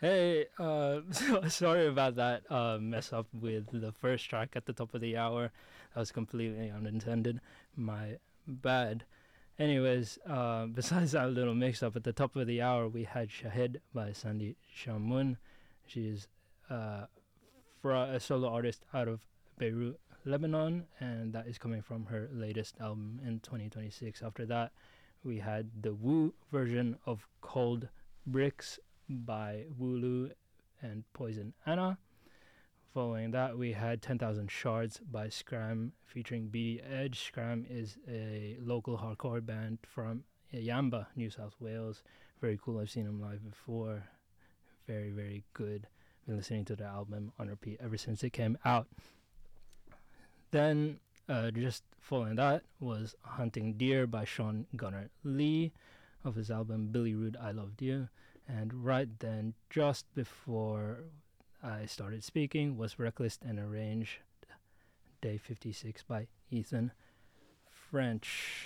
Hey, sorry about that mess up with the first track at the top of the hour. That was completely unintended. My bad. Anyways, besides that little mix up, at the top of the hour, we had Shahid by Sandy Shamoun. She's a solo artist out of Beirut, Lebanon, and that is coming from her latest album in 2026. After that, we had the Wu version of Cold Bricks by Wulu and Poison Anna. Following that, we had 10,000 Shards by Scram featuring BD Edge. Scram is a local hardcore band from Yamba, New South Wales. Very cool. I've seen them live before. Very, very good. Been listening to the album on repeat ever since it came out. Then, just following that was Hunting Deer by Sean Gunnar Lee of his album Billy Rude, I Loved You. And right then, just before I started speaking, was Reckless and Arranged Day 56 by Ethan French.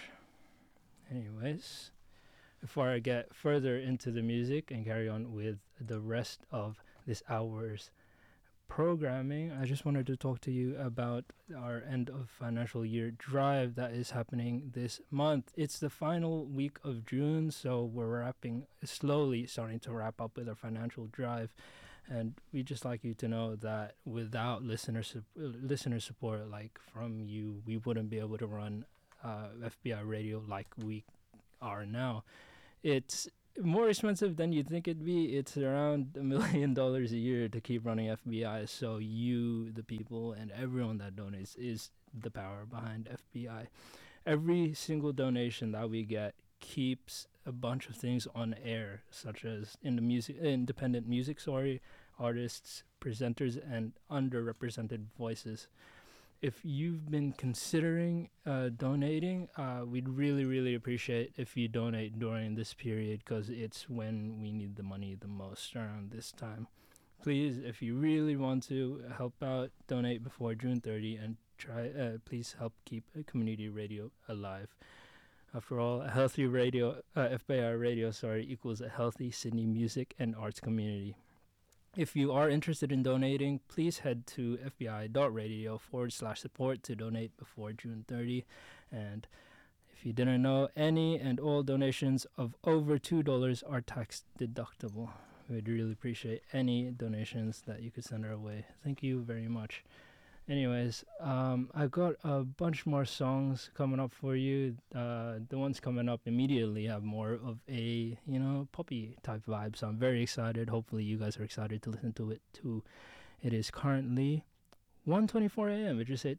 Anyways, before I get further into the music and carry on with the rest of this hour's programming, I just wanted to talk to you about our end of financial year drive that is happening this month. It's the final week of June, so we're slowly starting to wrap up with our financial drive, and we just like you to know that without listener support like from you, we wouldn't be able to run FBI radio like we are now. It's more expensive than you'd think it'd be. It's around $1 million a year to keep running FBI. So you, the people, and everyone that donates is the power behind FBI. Every single donation that we get keeps a bunch of things on air, such as independent music artists, presenters, and underrepresented voices. If you've been considering donating, we'd really, really appreciate if you donate during this period, because it's when we need the money the most around this time. Please, if you really want to help out, donate before June 30 and please help keep community radio alive. After all, a healthy radio, FBR radio, equals a healthy Sydney music and arts community. If you are interested in donating, please head to fbi.radio/support to donate before June 30. And if you didn't know, any and all donations of over $2 are tax deductible. We'd really appreciate any donations that you could send our way. Thank you very much. Anyways, I've got a bunch more songs coming up for you. The ones coming up immediately have more of a, poppy type vibe. So I'm very excited. Hopefully you guys are excited to listen to it too. It is currently 1:24 a.m. It just said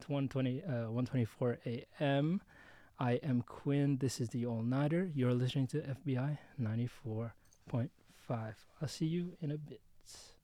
1:24 a.m. I am Quinn. This is the All Nighter. You're listening to FBI 94.5. I'll see you in a bit.